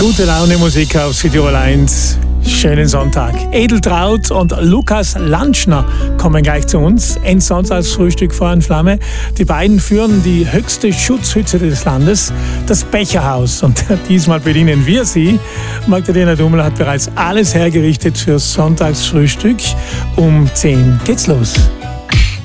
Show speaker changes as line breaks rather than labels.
Gute Laune Musik auf Südtirol 1. Schönen Sonntag. Edeltraut und Lukas Lantschner kommen gleich zu uns. Endsonst als Frühstück Feuer und Flamme. Die beiden führen die höchste Schutzhütte des Landes, das Becherhaus. Und diesmal bedienen wir sie. Magdalena Dummel hat bereits alles hergerichtet fürs Sonntagsfrühstück. Um 10 geht's los.